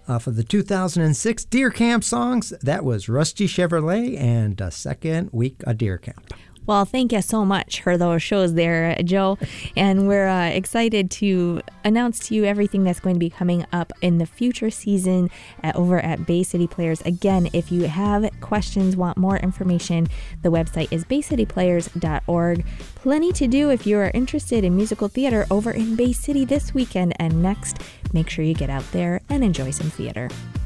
For the 2006 Deer Camp songs, that was Rusty Chevrolet and Second Week of Deer Camp. Well, thank you so much for those shows there, Joe. And we're excited to announce to you everything that's going to be coming up in the future season over at Bay City Players. Again, if you have questions, want more information, the website is baycityplayers.org. Plenty to do if you are interested in musical theater over in Bay City this weekend and next. Make sure you get out there and enjoy some theater.